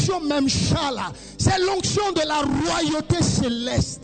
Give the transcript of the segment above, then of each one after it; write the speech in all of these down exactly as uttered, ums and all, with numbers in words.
Même chat-là, c'est l'onction de la royauté céleste.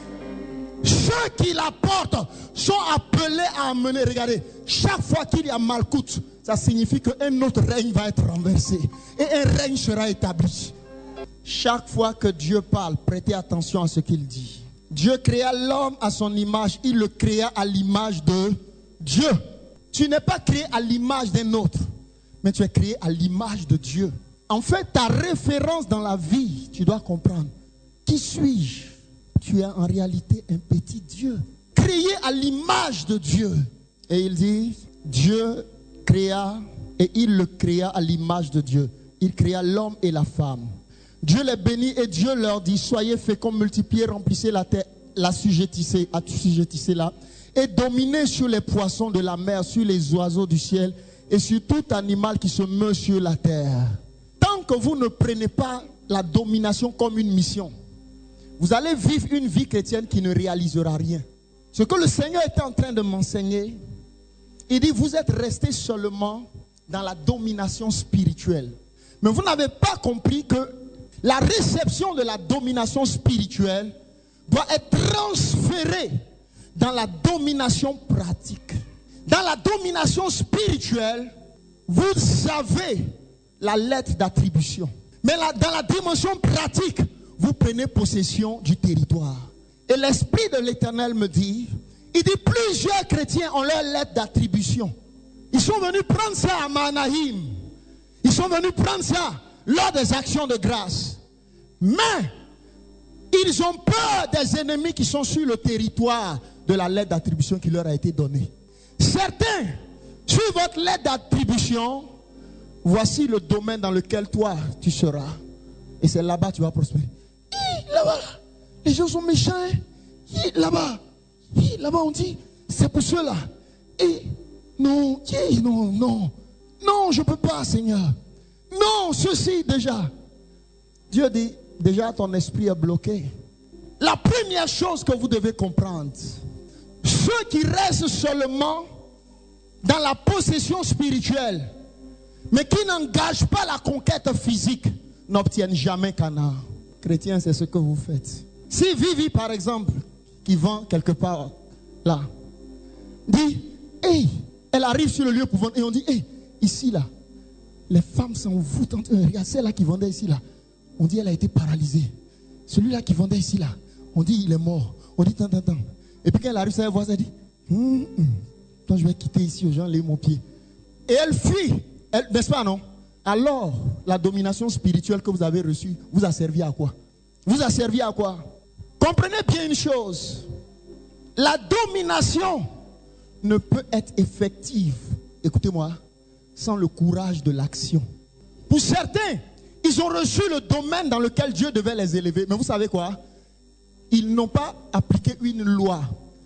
Ceux qui la portent sont appelés à amener. Regardez, chaque fois qu'il y a Malkout, ça signifie qu'un autre règne va être renversé et un règne sera établi. Chaque fois que Dieu parle, prêtez attention à ce qu'il dit. Dieu créa l'homme à son image, il le créa à l'image de Dieu. Tu n'es pas créé à l'image d'un autre, mais tu es créé à l'image de Dieu. En fait, ta référence dans la vie, tu dois comprendre. Qui suis-je? Tu es en réalité un petit Dieu, créé à l'image de Dieu. Et il dit, Dieu créa, et il le créa à l'image de Dieu. Il créa l'homme et la femme. Dieu les bénit et Dieu leur dit, soyez féconds, multipliez, remplissez la terre, la sujettissez, assujettissez-la, et dominez sur les poissons de la mer, sur les oiseaux du ciel, et sur tout animal qui se meut sur la terre. Tant que vous ne prenez pas la domination comme une mission, vous allez vivre une vie chrétienne qui ne réalisera rien. Ce que le Seigneur était en train de m'enseigner, il dit, vous êtes restés seulement dans la domination spirituelle. Mais vous n'avez pas compris que la réception de la domination spirituelle doit être transférée dans la domination pratique. Dans la domination spirituelle, vous avez la lettre d'attribution. Mais là, dans la dimension pratique, vous prenez possession du territoire. Et l'Esprit de l'Éternel me dit, il dit, plusieurs chrétiens ont leur lettre d'attribution. Ils sont venus prendre ça à Manaïm. Ils sont venus prendre ça lors des actions de grâce. Mais, ils ont peur des ennemis qui sont sur le territoire de la lettre d'attribution qui leur a été donnée. Certains, sur votre lettre d'attribution, voici le domaine dans lequel toi, tu seras. Et c'est là-bas que tu vas prospérer. Là-bas, les gens sont méchants. Là-bas, là-bas on dit, c'est pour ceux-là. Et non, non, non. Non, je ne peux pas, Seigneur. Non, ceci déjà. Dieu dit, déjà ton esprit est bloqué. La première chose que vous devez comprendre, ceux qui restent seulement dans la possession spirituelle, mais qui n'engagent pas la conquête physique, n'obtiennent jamais Canaan. Chrétiens, c'est ce que vous faites. Si Vivi, par exemple, qui vend quelque part là, dit, hey, elle arrive sur le lieu pour vendre, et on dit, hey, ici là, les femmes s'envoûtent. Regarde, celle-là qui vendait ici là, on dit, elle a été paralysée. Celui-là qui vendait ici là, on dit, il est mort. On dit, tant, tant, tant. Et puis quand elle arrive, ça, elle voit ça, elle dit, hum, hum, quand je vais quitter ici, aux gens, lèvent mon pied. Et elle fuit. Elle, n'est-ce pas, non? Alors, la domination spirituelle que vous avez reçue vous a servi à quoi? Vous a servi à quoi? Comprenez bien une chose. La domination ne peut être effective, écoutez-moi, sans le courage de l'action. Pour certains, ils ont reçu le domaine dans lequel Dieu devait les élever. Mais vous savez quoi? Ils n'ont pas appliqué une loi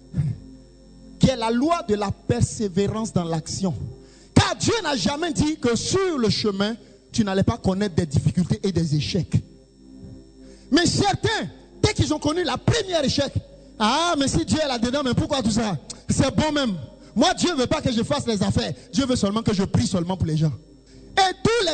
qui est la loi de la persévérance dans l'action. Car Dieu n'a jamais dit que sur le chemin, tu n'allais pas connaître des difficultés et des échecs. Mais certains, dès qu'ils ont connu la première échec, ah, mais si Dieu est là-dedans, mais pourquoi tout ça? C'est bon même. Moi, Dieu ne veut pas que je fasse les affaires. Dieu veut seulement que je prie seulement pour les gens. Et tous les